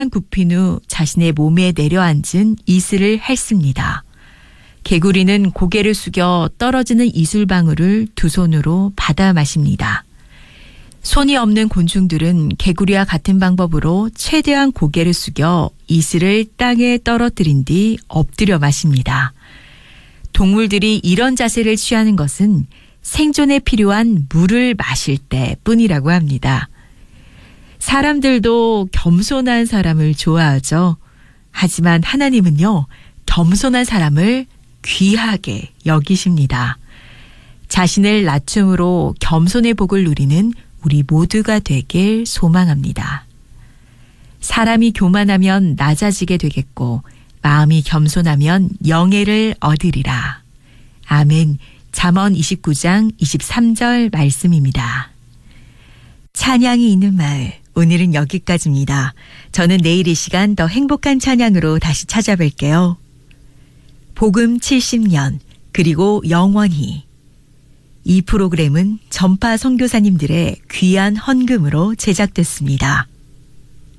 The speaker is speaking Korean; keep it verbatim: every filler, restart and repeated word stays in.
굽힌 후 자신의 몸에 내려앉은 이슬을 핥습니다. 개구리는 고개를 숙여 떨어지는 이슬방울을 두 손으로 받아 마십니다. 손이 없는 곤충들은 개구리와 같은 방법으로 최대한 고개를 숙여 이슬을 땅에 떨어뜨린 뒤 엎드려 마십니다. 동물들이 이런 자세를 취하는 것은 생존에 필요한 물을 마실 때뿐이라고 합니다. 사람들도 겸손한 사람을 좋아하죠. 하지만 하나님은요, 겸손한 사람을 귀하게 여기십니다. 자신을 낮춤으로 겸손의 복을 누리는 우리 모두가 되길 소망합니다. 사람이 교만하면 낮아지게 되겠고 마음이 겸손하면 영예를 얻으리라. 아멘. 잠언 이십구 장 이십삼 절 말씀입니다. 찬양이 있는 마을, 오늘은 여기까지입니다. 저는 내일 이 시간 더 행복한 찬양으로 다시 찾아뵐게요. 복음 칠십 년, 그리고 영원히. 이 프로그램은 전파 선교사님들의 귀한 헌금으로 제작됐습니다.